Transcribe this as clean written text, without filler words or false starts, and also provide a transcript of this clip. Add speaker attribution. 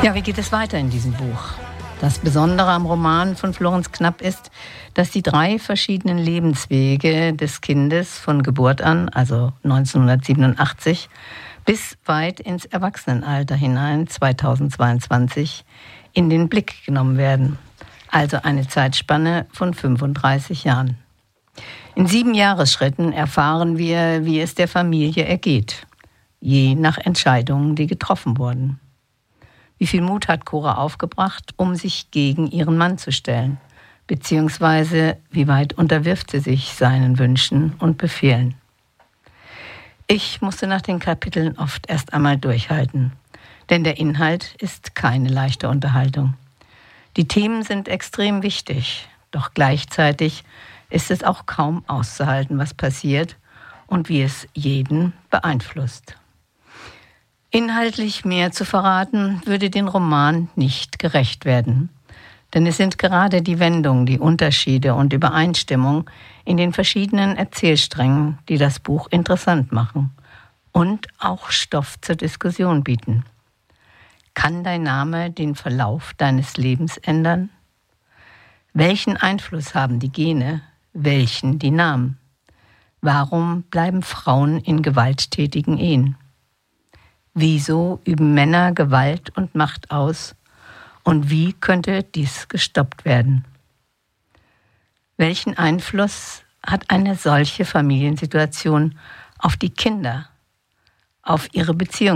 Speaker 1: Ja, wie geht es weiter in diesem Buch? Das Besondere am Roman von Florenz Knapp ist, dass die 3 verschiedenen Lebenswege des Kindes von Geburt an, also 1987, bis weit ins Erwachsenenalter hinein, 2022, in den Blick genommen werden. Also eine Zeitspanne von 35 Jahren. In 7 Jahresschritten erfahren wir, wie es der Familie ergeht, je nach Entscheidungen, die getroffen wurden. Wie viel Mut hat Cora aufgebracht, um sich gegen ihren Mann zu stellen? Beziehungsweise, wie weit unterwirft sie sich seinen Wünschen und Befehlen? Ich musste nach den Kapiteln oft erst einmal durchhalten, denn der Inhalt ist keine leichte Unterhaltung. Die Themen sind extrem wichtig, doch gleichzeitig ist es auch kaum auszuhalten, was passiert und wie es jeden beeinflusst. Inhaltlich mehr zu verraten, würde den Roman nicht gerecht werden. Denn es sind gerade die Wendungen, die Unterschiede und Übereinstimmung in den verschiedenen Erzählsträngen, die das Buch interessant machen und auch Stoff zur Diskussion bieten. Kann dein Name den Verlauf deines Lebens ändern? Welchen Einfluss haben die Gene, welchen die Namen? Warum bleiben Frauen in gewalttätigen Ehen? Wieso üben Männer Gewalt und Macht aus? Und wie könnte dies gestoppt werden? Welchen Einfluss hat eine solche Familiensituation auf die Kinder, auf ihre Beziehung